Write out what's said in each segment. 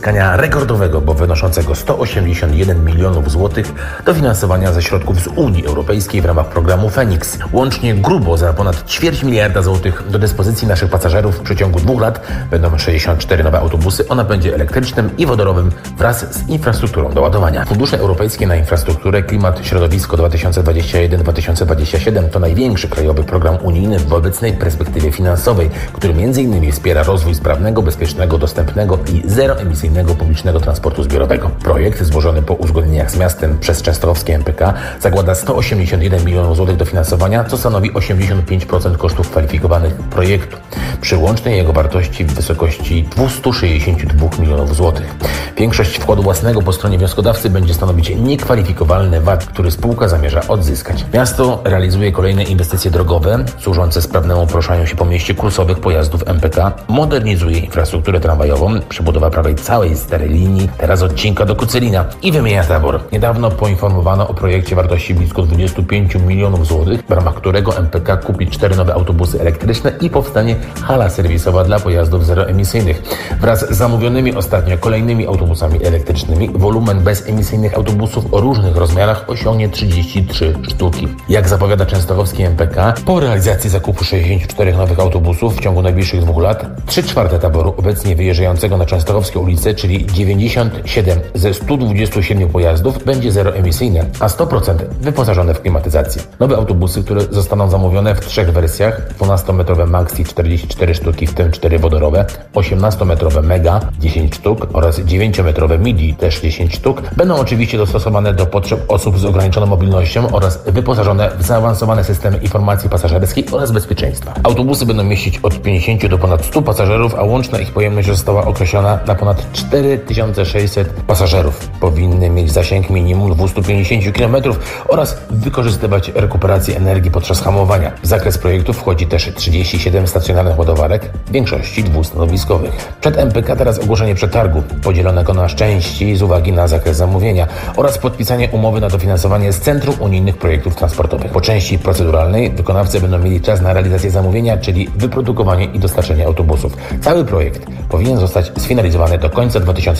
Spotkania rekordowego, bo wynoszącego 181 milionów złotych dofinansowania ze środków z Unii Europejskiej w ramach programu Feniks. Łącznie grubo za ponad 250 miliarda złotych do dyspozycji naszych pasażerów w przeciągu 2 lat będą 64 nowe autobusy o napędzie elektrycznym i wodorowym wraz z infrastrukturą do ładowania. Fundusze europejskie na infrastrukturę, klimat, środowisko 2021-2027 to największy krajowy program unijny w obecnej perspektywie finansowej, który m.in. wspiera rozwój sprawnego, bezpiecznego, dostępnego i zeroemisyjnego publicznego transportu zbiorowego. Projekt złożony po uzgodnieniach z miastem przez częstochowskie MPK zakłada 181 milionów złotych dofinansowania, co stanowi 85% kosztów kwalifikowanych projektu, przy łącznej jego wartości w wysokości 262 milionów złotych. Większość wkładu własnego po stronie wnioskodawcy będzie stanowić niekwalifikowalny VAT, który spółka zamierza odzyskać. Miasto realizuje kolejne inwestycje drogowe służące sprawnemu poruszaniu się po mieście kursowych pojazdów MPK, modernizuje infrastrukturę tramwajową, przebudowa prawej całej starej linii, teraz odcinka do Kocelina i wymienia tabor. Niedawno poinformowano o projekcie wartości blisko 25 milionów złotych, w ramach którego MPK kupi 4 nowe autobusy elektryczne i powstanie hala serwisowa dla pojazdów zeroemisyjnych. Wraz z zamówionymi ostatnio kolejnymi autobusami elektrycznymi wolumen bezemisyjnych autobusów o różnych rozmiarach osiągnie 33 sztuki. Jak zapowiada częstochowski MPK, po realizacji zakupu 64 nowych autobusów w ciągu najbliższych 2 lat, 3/4 taboru obecnie wyjeżdżającego na częstochowskie ulice, czyli 97 ze 127 pojazdów, będzie zeroemisyjne, a 100% wyposażone w klimatyzację. Nowe autobusy, które zostaną zamówione w 3 wersjach, 12-metrowe Maxi 44 sztuki, w tym 4 wodorowe, 18-metrowe Mega 10 sztuk oraz 9-metrowe Midi też 10 sztuk, będą oczywiście dostosowane do potrzeb osób z ograniczoną mobilnością oraz wyposażone w zaawansowane systemy informacji pasażerskiej oraz bezpieczeństwa. Autobusy będą mieścić od 50 do ponad 100 pasażerów, a łączna ich pojemność została określona na ponad 4600 pasażerów. Powinny mieć zasięg minimum 250 km oraz wykorzystywać rekuperację energii podczas hamowania. W zakres projektu wchodzi też 37 stacjonarnych ładowarek, w większości dwustanowiskowych. Przed MPK teraz ogłoszenie przetargu, podzielonego na części z uwagi na zakres zamówienia oraz podpisanie umowy na dofinansowanie z Centrum Unijnych Projektów Transportowych. Po części proceduralnej wykonawcy będą mieli czas na realizację zamówienia, czyli wyprodukowanie i dostarczenie autobusów. Cały projekt powinien zostać sfinalizowany do końca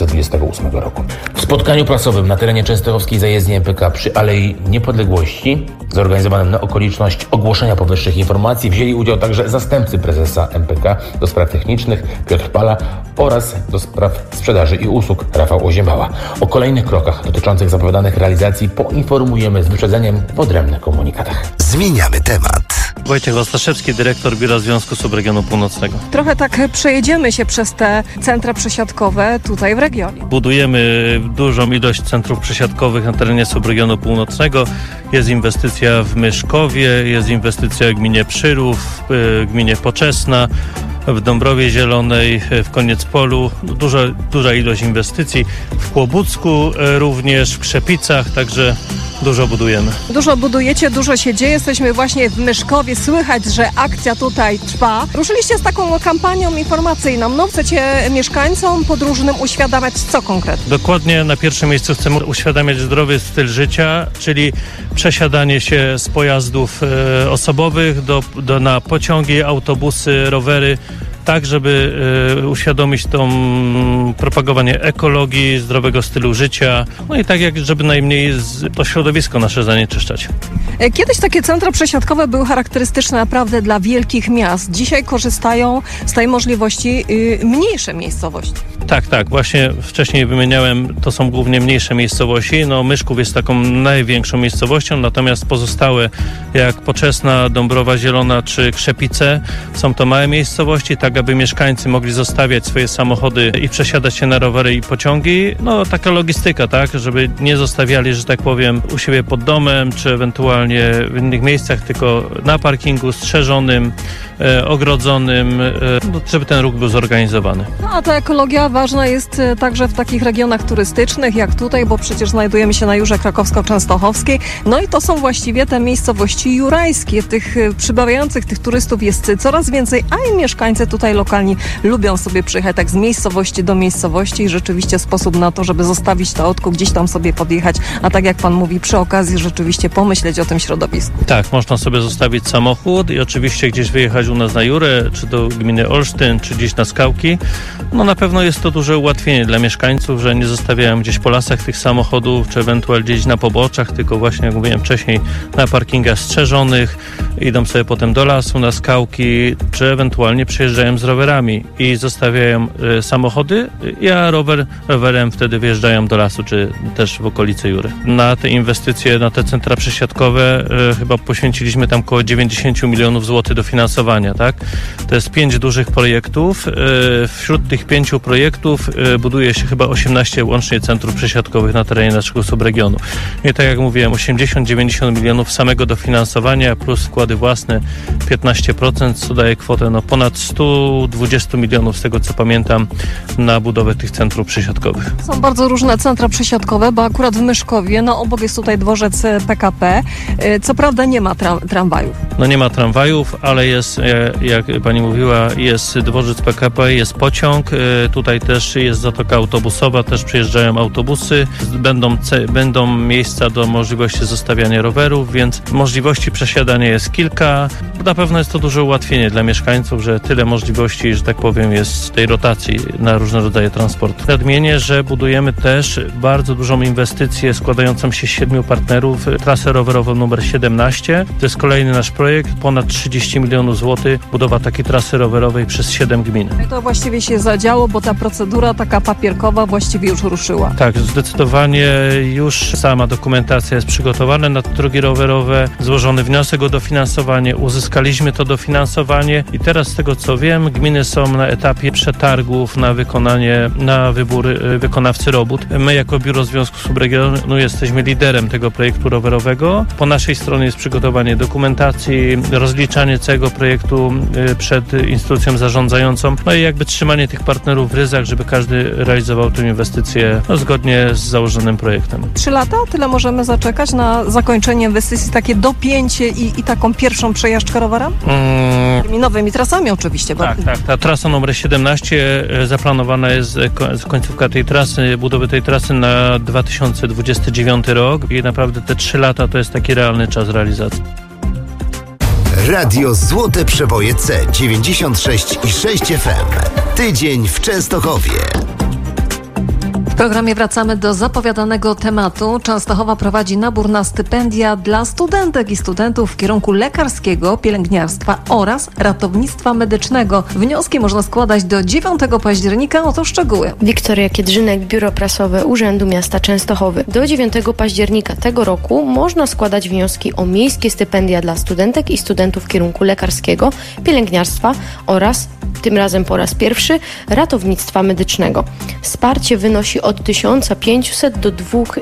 2028 roku. W spotkaniu prasowym na terenie częstochowskiej zajezdni MPK przy Alei Niepodległości, zorganizowanym na okoliczność ogłoszenia powyższych informacji, wzięli udział także zastępcy prezesa MPK do spraw technicznych Piotr Pala oraz do spraw sprzedaży i usług Rafał Oziębała. O kolejnych krokach dotyczących zapowiadanych realizacji poinformujemy z wyprzedzeniem w odrębnych komunikatach. Zmieniamy temat. Wojciech Ostaszewski, dyrektor Biura Związku Subregionu Północnego. Trochę tak przejedziemy się przez te centra przesiadkowe tutaj w regionie. Budujemy dużą ilość centrów przesiadkowych na terenie Subregionu Północnego. Jest inwestycja w Myszkowie, jest inwestycja w gminie Przyrów, w gminie Poczesna, w Dąbrowie Zielonej, w Koniecpolu. Duża ilość inwestycji. W Kłobucku również, w Krzepicach, także dużo budujemy. Dużo budujecie, dużo się dzieje. Jesteśmy właśnie w Myszkowie. Słychać, że akcja tutaj trwa. Ruszyliście z taką kampanią informacyjną. No, chcecie mieszkańcom podróżnym uświadamiać co konkretnie? Dokładnie na pierwszym miejscu chcemy uświadamiać zdrowy styl życia, czyli przesiadanie się z pojazdów osobowych na pociągi, autobusy, rowery, tak żeby uświadomić propagowanie ekologii, zdrowego stylu życia, no i tak żeby najmniej to środowisko nasze zanieczyszczać. Kiedyś takie centra przesiadkowe były charakterystyczne naprawdę dla wielkich miast. Dzisiaj korzystają z tej możliwości mniejsze miejscowości. Tak. Właśnie wcześniej wymieniałem, to są głównie mniejsze miejscowości. No, Myszków jest taką największą miejscowością, natomiast pozostałe jak Poczesna, Dąbrowa Zielona czy Krzepice są to małe miejscowości, tak aby mieszkańcy mogli zostawiać swoje samochody i przesiadać się na rowery i pociągi. No, taka logistyka, tak, żeby nie zostawiali, że tak powiem, u siebie pod domem, czy ewentualnie w innych miejscach, tylko na parkingu strzeżonym, ogrodzonym, żeby ten ruch był zorganizowany. No, a ta ekologia ważna jest także w takich regionach turystycznych jak tutaj, bo przecież znajdujemy się na Jurze Krakowsko-Częstochowskiej. No i to są właściwie te miejscowości jurajskie. gdańskie, tych przybywających, tych turystów jest coraz więcej, a i mieszkańcy tutaj lokalni lubią sobie przyjechać tak z miejscowości do miejscowości i rzeczywiście sposób na to, żeby zostawić to autko, gdzieś tam sobie podjechać, a tak jak pan mówi, przy okazji rzeczywiście pomyśleć o tym środowisku. Tak, można sobie zostawić samochód i oczywiście gdzieś wyjechać u nas na Jurę, czy do gminy Olsztyn, czy gdzieś na Skałki. No na pewno jest to duże ułatwienie dla mieszkańców, że nie zostawiają gdzieś po lasach tych samochodów, czy ewentualnie gdzieś na poboczach, tylko właśnie, jak mówiłem wcześniej, na parkingach strzeżonych, idą sobie potem do lasu, na skałki, czy ewentualnie przyjeżdżają z rowerami i zostawiają samochody, a rowerem wtedy wjeżdżają do lasu, czy też w okolicy Jury. Na te inwestycje, na te centra przesiadkowe chyba poświęciliśmy tam około 90 milionów złotych dofinansowania, tak? To jest 5 dużych projektów. Wśród tych 5 projektów buduje się chyba 18 łącznie centrów przesiadkowych na terenie naszego subregionu. I tak jak mówiłem, 80-90 milionów samego dofinansowania plus wkłady własne 15%, co daje kwotę ponad 120 milionów, z tego co pamiętam, na budowę tych centrów przesiadkowych. Są bardzo różne centra przesiadkowe, bo akurat w Myszkowie, obok jest tutaj dworzec PKP. Co prawda nie ma tramwajów. No nie ma tramwajów, ale jest, jak pani mówiła, jest dworzec PKP, jest pociąg, tutaj też jest zatoka autobusowa, też przyjeżdżają autobusy, będą miejsca do możliwości zostawiania rowerów, więc możliwości przesiadania jest kilka. Na pewno jest to duże ułatwienie dla mieszkańców, że tyle możliwości, że tak powiem, jest tej rotacji na różne rodzaje transportu. Nadmienię, że budujemy też bardzo dużą inwestycję składającą się z 7 partnerów, trasę rowerową numer 17. To jest kolejny nasz projekt, ponad 30 milionów złotych, budowa takiej trasy rowerowej przez 7 gmin. To właściwie się zadziało, bo ta procedura taka papierkowa właściwie już ruszyła. Tak, zdecydowanie już sama dokumentacja jest przygotowana na drogi rowerowe, złożony wniosek o dofinansowanie, uzyskaliśmy to dofinansowanie i teraz z tego co wiem, gminy są na etapie przetargów na wybór wykonawcy robót. My jako Biuro Związku Subregionu jesteśmy liderem tego projektu rowerowego. Po naszej stronie jest przygotowanie dokumentacji, rozliczanie całego projektu przed instytucją zarządzającą, no i jakby trzymanie tych partnerów w ryzach, żeby każdy realizował tę inwestycję zgodnie z założonym projektem. 3 lata? Tyle możemy zaczekać na zakończenie inwestycji, takie dopięcie i taką pierwszą przejażdżkę rowerem? Nowymi trasami oczywiście. Tak. Ta trasa numer 17 zaplanowana jest końcówka tej trasy, budowy tej trasy na 2029 rok i naprawdę te 3 lata to jest taki realny czas realizacji. Radio Złote Przeboje C96,6 FM. Tydzień w Częstochowie. W programie wracamy do zapowiadanego tematu. Częstochowa prowadzi nabór na stypendia dla studentek i studentów w kierunku lekarskiego, pielęgniarstwa oraz ratownictwa medycznego. Wnioski można składać do 9 października. Oto szczegóły. Wiktoria Kiedrzynek, Biuro Prasowe Urzędu Miasta Częstochowy. Do 9 października tego roku można składać wnioski o miejskie stypendia dla studentek i studentów w kierunku lekarskiego, pielęgniarstwa oraz, tym razem po raz pierwszy, ratownictwa medycznego. Wsparcie wynosi od 1500 do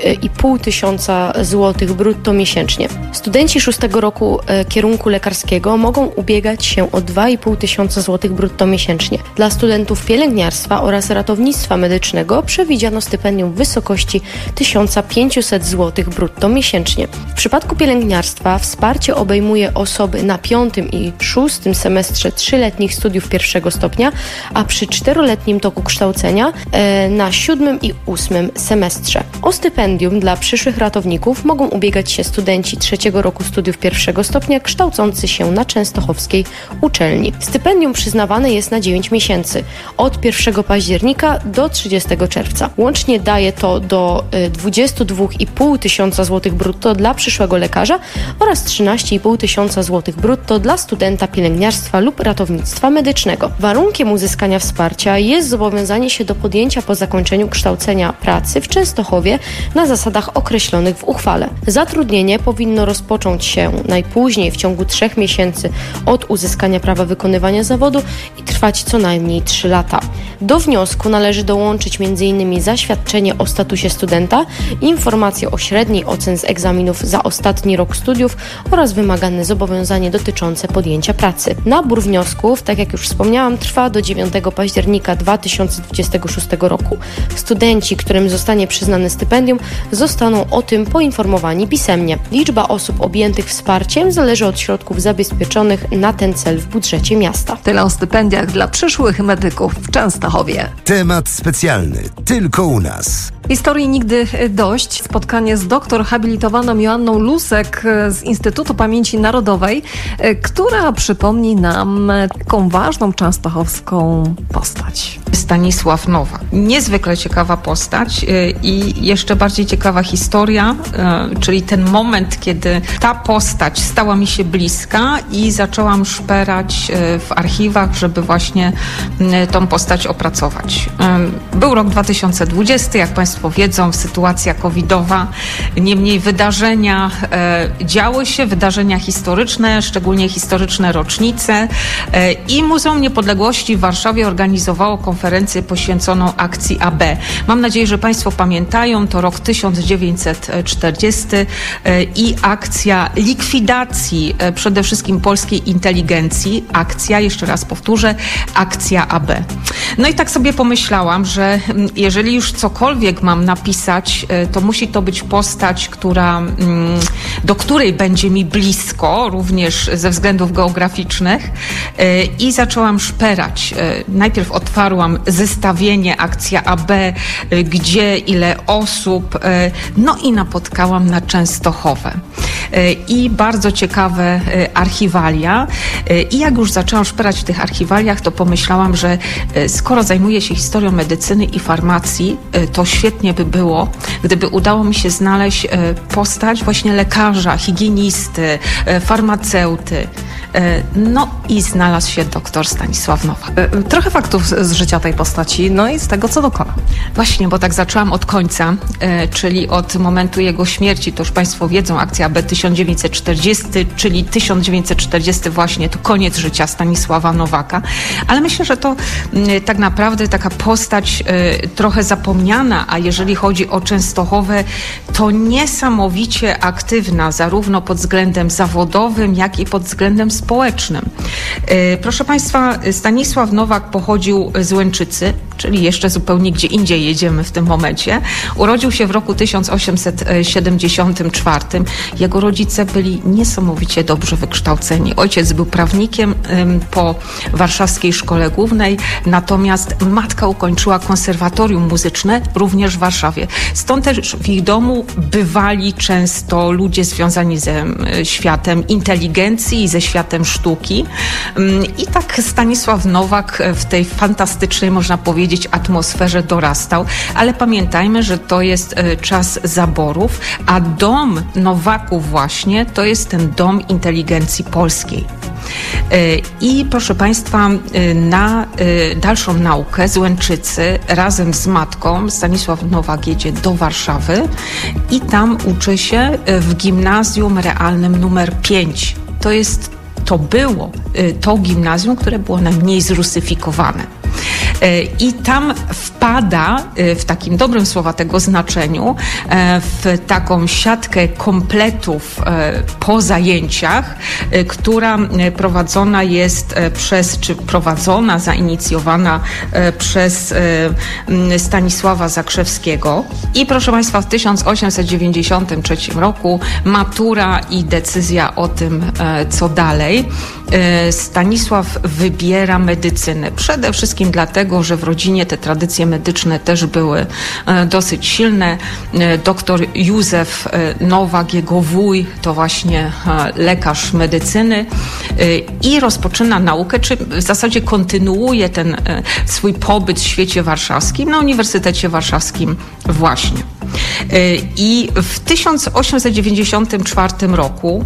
2500 zł brutto miesięcznie. Studenci 6 roku kierunku lekarskiego mogą ubiegać się o 2500 zł brutto miesięcznie. Dla studentów pielęgniarstwa oraz ratownictwa medycznego przewidziano stypendium w wysokości 1500 zł brutto miesięcznie. W przypadku pielęgniarstwa wsparcie obejmuje osoby na 5. i 6. semestrze 3-letnich studiów pierwszego stopnia, a przy 4-letnim toku kształcenia na 7. i 8. semestrze. O stypendium dla przyszłych ratowników mogą ubiegać się studenci 3. roku studiów pierwszego stopnia kształcący się na częstochowskiej uczelni. Stypendium przyznawane jest na 9 miesięcy, od 1 października do 30 czerwca. Łącznie daje to do 22,5 tysiąca złotych brutto dla przyszłego lekarza oraz 13,5 tysiąca złotych brutto dla studenta pielęgniarstwa lub ratownictwa medycznego. Warunkiem uzyskania wsparcia jest zobowiązanie się do podjęcia po zakończeniu kształcenia pracy w Częstochowie na zasadach określonych w uchwale. Zatrudnienie powinno rozpocząć się najpóźniej w ciągu 3 miesięcy od uzyskania prawa wykonywania zawodu i trwać co najmniej 3 lata. Do wniosku należy dołączyć m.in. zaświadczenie o statusie studenta, informacje o średniej ocen z egzaminów za ostatni rok studiów oraz wymagane zobowiązanie dotyczące podjęcia pracy. Nabór wniosków, tak jak już wspomniałam, wspomniałam, trwa do 9 października 2026 roku. Studenci, którym zostanie przyznane stypendium, zostaną o tym poinformowani pisemnie. Liczba osób objętych wsparciem zależy od środków zabezpieczonych na ten cel w budżecie miasta. Tyle o stypendiach dla przyszłych medyków w Częstochowie. Temat specjalny tylko u nas. Historii nigdy dość. Spotkanie z doktor habilitowaną Joanną Lusek z Instytutu Pamięci Narodowej, która przypomni nam taką ważną częstochowską postać. Stanisław Nowak. Niezwykle ciekawa postać i jeszcze bardziej ciekawa historia, czyli ten moment, kiedy ta postać stała mi się bliska i zaczęłam szperać w archiwach, żeby właśnie tą postać opracować. Był rok 2020, jak Państwo wiedzą, sytuacja covidowa, niemniej wydarzenia działy się, wydarzenia historyczne, szczególnie historyczne rocznice i Muzeum Niepodległości w Warszawie organizowało konferencję poświęconą akcji AB. Mam nadzieję, że Państwo pamiętają, to rok 1940 i akcja likwidacji przede wszystkim polskiej inteligencji. Akcja, jeszcze raz powtórzę, akcja AB. No i tak sobie pomyślałam, że jeżeli już cokolwiek mam napisać, to musi to być postać, do której będzie mi blisko, również ze względów geograficznych i zaczęłam szperać. Najpierw otwarłam zestawienie akcja AB, gdzie, ile osób, no i napotkałam na Częstochowę. I bardzo ciekawe archiwalia. I jak już zaczęłam szperać w tych archiwaliach, to pomyślałam, że skoro zajmuję się historią medycyny i farmacji, to świetnie by było, gdyby udało mi się znaleźć postać właśnie lekarza, higienisty, farmaceuty. No i znalazł się doktor Stanisław Nowak. Trochę faktów z życia tej postaci, no i z tego, co dokona. Właśnie, bo tak zaczęłam od końca, czyli od momentu jego śmierci. To już Państwo wiedzą, akcja AB 1940, czyli 1940 właśnie to koniec życia Stanisława Nowaka. Ale myślę, że to tak naprawdę taka postać trochę zapomniana, a jeżeli chodzi o Częstochowę, to niesamowicie aktywna, zarówno pod względem zawodowym, jak i pod względem społecznym. Proszę Państwa, Stanisław Nowak pochodził z Łęczycy, czyli jeszcze zupełnie gdzie indziej jedziemy w tym momencie. Urodził się w roku 1874. Jego rodzice byli niesamowicie dobrze wykształceni. Ojciec był prawnikiem po Warszawskiej Szkole Głównej, natomiast matka ukończyła konserwatorium muzyczne również w Warszawie. Stąd też w ich domu bywali często ludzie związani ze światem inteligencji i ze światem sztuki. I tak Stanisław Nowak w tej fantastycznej, można powiedzieć, atmosferze dorastał, ale pamiętajmy, że to jest czas zaborów, a dom Nowaków właśnie to jest ten dom inteligencji polskiej. I proszę Państwa, na dalszą naukę z Łęczycy razem z matką Stanisław Nowak jedzie do Warszawy i tam uczy się w gimnazjum realnym numer 5. To było to gimnazjum, które było najmniej zrusyfikowane. I tam wpada w takim dobrym słowa tego znaczeniu w taką siatkę kompletów po zajęciach, która prowadzona jest zainicjowana przez Stanisława Zakrzewskiego. I proszę Państwa, w 1893 roku matura i decyzja o tym, co dalej. Stanisław wybiera medycynę. Przede wszystkim dlatego, że w rodzinie te tradycje medyczne też były dosyć silne. Doktor Józef Nowak, jego wuj, to właśnie lekarz medycyny i rozpoczyna naukę, czy w zasadzie kontynuuje ten swój pobyt w świecie warszawskim na Uniwersytecie Warszawskim właśnie. I w 1894 roku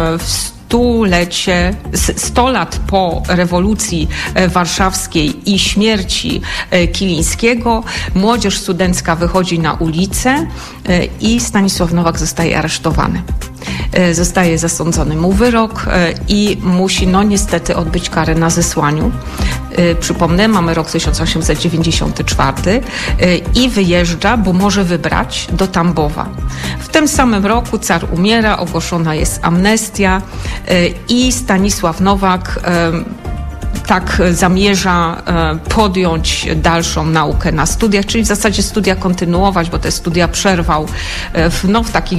100 lat po rewolucji warszawskiej i śmierci Kilińskiego, młodzież studencka wychodzi na ulicę i Stanisław Nowak zostaje aresztowany. Zostaje zasądzony mu wyrok i musi niestety odbyć karę na zesłaniu. Przypomnę, mamy rok 1894 i wyjeżdża, bo może wybrać do Tambowa. W tym samym roku car umiera, ogłoszona jest amnestia i Stanisław Nowak tak zamierza podjąć dalszą naukę na studiach, czyli w zasadzie studia kontynuować, bo te studia przerwał w takich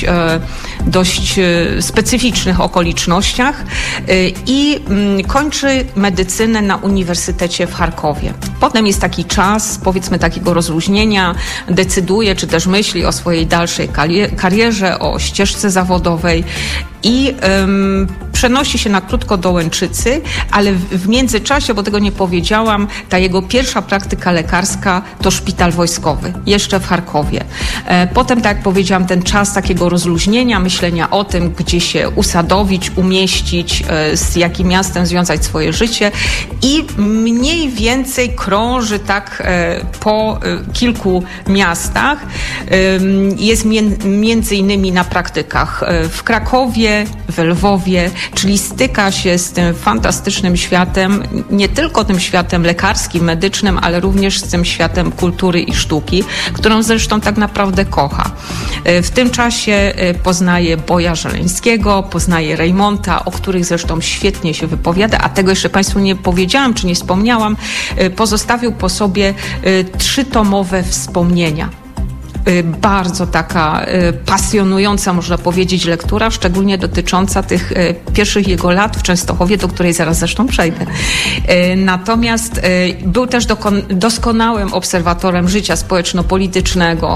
dość specyficznych okolicznościach i kończy medycynę na Uniwersytecie w Charkowie. Potem jest taki czas, powiedzmy, takiego rozluźnienia, decyduje, czy też myśli o swojej dalszej karierze, o ścieżce zawodowej i przenosi się na krótko do Łęczycy, ale w międzyczasie, bo tego nie powiedziałam, ta jego pierwsza praktyka lekarska to szpital wojskowy, jeszcze w Charkowie. Potem, tak jak powiedziałam, ten czas takiego rozluźnienia, myślenia o tym, gdzie się usadowić, umieścić, z jakim miastem związać swoje życie i mniej więcej krąży tak po kilku miastach. Jest między innymi na praktykach w Krakowie, w Lwowie, czyli styka się z tym fantastycznym światem, nie tylko tym światem lekarskim, medycznym, ale również z tym światem kultury i sztuki, którą zresztą tak naprawdę kocha. W tym czasie poznaje Boja Żeleńskiego, poznaje Rejmonta, o których zresztą świetnie się wypowiada, a tego jeszcze Państwu nie powiedziałam, czy nie wspomniałam, pozostawił po sobie 3-tomowe wspomnienia. Bardzo taka pasjonująca, można powiedzieć, lektura, szczególnie dotycząca tych pierwszych jego lat w Częstochowie, do której zaraz zresztą przejdę. Natomiast był też doskonałym obserwatorem życia społeczno-politycznego.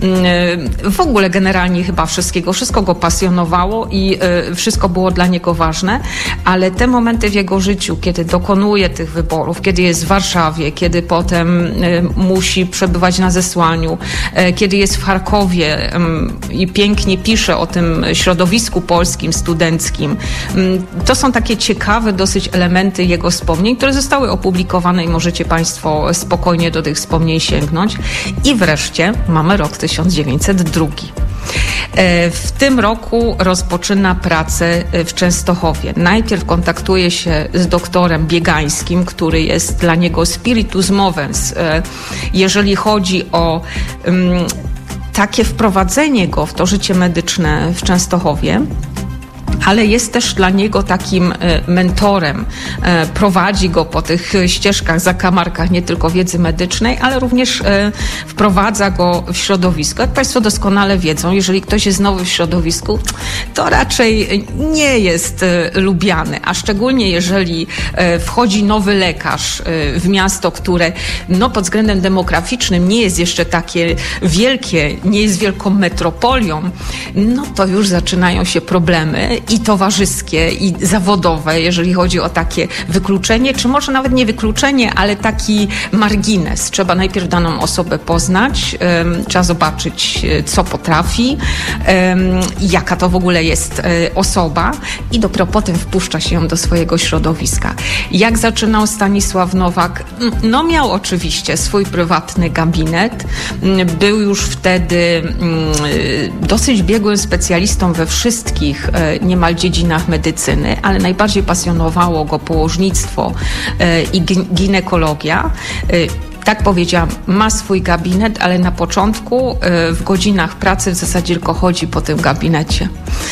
W ogóle generalnie chyba wszystko go pasjonowało i wszystko było dla niego ważne, ale te momenty w jego życiu, kiedy dokonuje tych wyborów, kiedy jest w Warszawie, kiedy potem musi przebywać na zesłaniu, kiedy jest w Charkowie i pięknie pisze o tym środowisku polskim, studenckim. To są takie ciekawe dosyć elementy jego wspomnień, które zostały opublikowane i możecie Państwo spokojnie do tych wspomnień sięgnąć. I wreszcie mamy rok 1902. W tym roku rozpoczyna pracę w Częstochowie. Najpierw kontaktuje się z doktorem Biegańskim, który jest dla niego spiritus movens, jeżeli chodzi o takie wprowadzenie go w to życie medyczne w Częstochowie, ale jest też dla niego takim mentorem. Prowadzi go po tych ścieżkach, zakamarkach nie tylko wiedzy medycznej, ale również wprowadza go w środowisko. Jak Państwo doskonale wiedzą, jeżeli ktoś jest nowy w środowisku, to raczej nie jest lubiany, a szczególnie jeżeli wchodzi nowy lekarz w miasto, które pod względem demograficznym nie jest jeszcze takie wielkie, nie jest wielką metropolią, to już zaczynają się problemy i towarzyskie, i zawodowe, jeżeli chodzi o takie wykluczenie, czy może nawet nie wykluczenie, ale taki margines. Trzeba najpierw daną osobę poznać, trzeba zobaczyć, co potrafi, jaka to w ogóle jest osoba i dopiero potem wpuszcza się ją do swojego środowiska. Jak zaczynał Stanisław Nowak? Miał oczywiście swój prywatny gabinet, był już wtedy dosyć biegłym specjalistą we wszystkich niemal dziedzinach medycyny, ale najbardziej pasjonowało go położnictwo i ginekologia. Tak powiedziałam, ma swój gabinet, ale na początku w godzinach pracy w zasadzie tylko chodzi po tym gabinecie.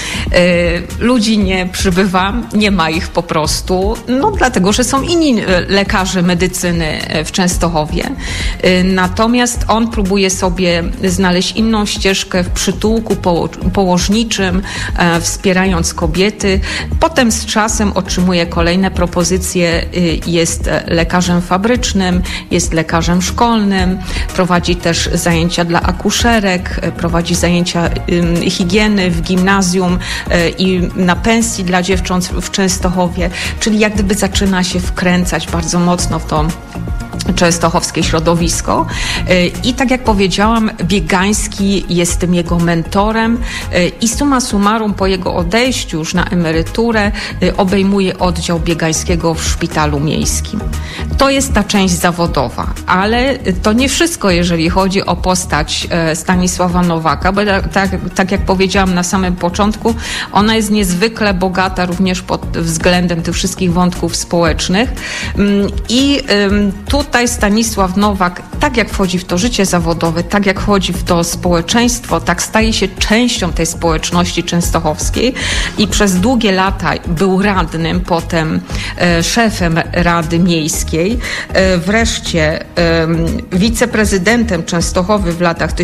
Ludzi nie przybywa, nie ma ich po prostu, dlatego, że są inni lekarze medycyny w Częstochowie. Natomiast on próbuje sobie znaleźć inną ścieżkę w przytułku położniczym, wspierając kobiety. Potem z czasem otrzymuje kolejne propozycje, jest lekarzem fabrycznym, jest lekarzem szkolnym, prowadzi też zajęcia dla akuszerek, prowadzi zajęcia higieny w gimnazjum i na pensji dla dziewcząt w Częstochowie, czyli jak gdyby zaczyna się wkręcać bardzo mocno w to częstochowskie środowisko. I tak jak powiedziałam, Biegański jest tym jego mentorem i summa summarum po jego odejściu już na emeryturę obejmuje oddział Biegańskiego w szpitalu miejskim. To jest ta część zawodowa, ale to nie wszystko, jeżeli chodzi o postać Stanisława Nowaka, bo tak jak powiedziałam na samym początku, ona jest niezwykle bogata również pod względem tych wszystkich wątków społecznych i tutaj tutaj Stanisław Nowak, tak jak wchodzi w to życie zawodowe, tak jak wchodzi w to społeczeństwo, tak staje się częścią tej społeczności częstochowskiej i przez długie lata był radnym, potem szefem Rady Miejskiej, wreszcie wiceprezydentem Częstochowy w latach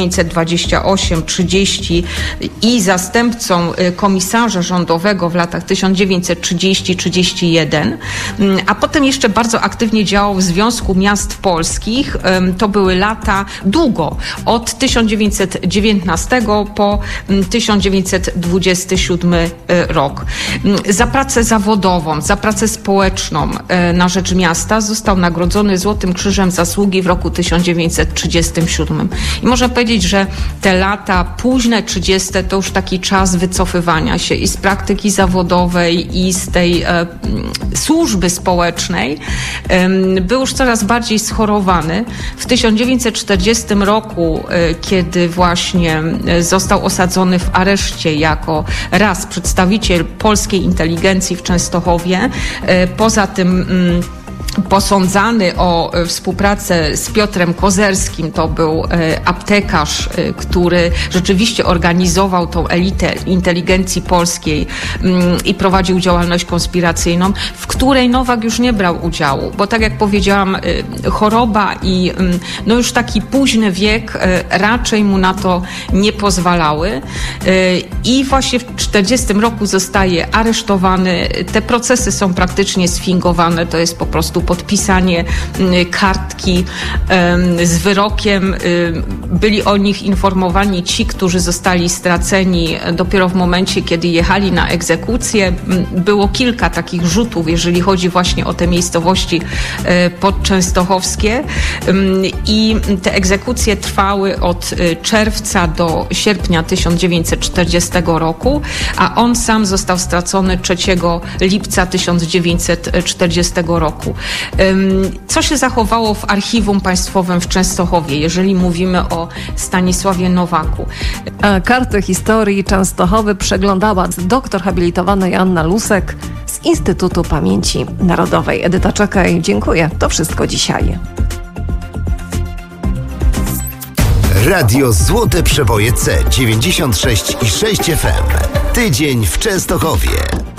1928-30 i zastępcą komisarza rządowego w latach 1930-31, a potem jeszcze bardzo aktywnie działał w Związku Miast Polskich. To były lata długo, od 1919 po 1927 rok. Za pracę zawodową, za pracę społeczną na rzecz miasta został nagrodzony Złotym Krzyżem Zasługi w roku 1937. I można powiedzieć, że te lata późne 30. to już taki czas wycofywania się i z praktyki zawodowej, i z tej służby społecznej. Był już coraz bardziej schorowany. W 1940 roku, kiedy właśnie został osadzony w areszcie jako raz przedstawiciel polskiej inteligencji w Częstochowie, poza tym posądzany o współpracę z Piotrem Kozerskim, to był aptekarz, który rzeczywiście organizował tą elitę inteligencji polskiej i prowadził działalność konspiracyjną, w której Nowak już nie brał udziału, bo tak jak powiedziałam, choroba i no już taki późny wiek raczej mu na to nie pozwalały i właśnie w 1940 roku zostaje aresztowany. Te procesy są praktycznie sfingowane, to jest po prostu podpisanie kartki z wyrokiem. Byli o nich informowani ci, którzy zostali straceni dopiero w momencie, kiedy jechali na egzekucję. Było kilka takich rzutów, jeżeli chodzi właśnie o te miejscowości podczęstochowskie i te egzekucje trwały od czerwca do sierpnia 1940 roku, a on sam został stracony 3 lipca 1940 roku. Co się zachowało w Archiwum Państwowym w Częstochowie, jeżeli mówimy o Stanisławie Nowaku? Kartę historii Częstochowy przeglądała doktor habilitowana Joanna Lusek z Instytutu Pamięci Narodowej. Edyta Czekaj, dziękuję. To wszystko dzisiaj. Radio Złote Przeboje C 96,6 FM. Tydzień w Częstochowie.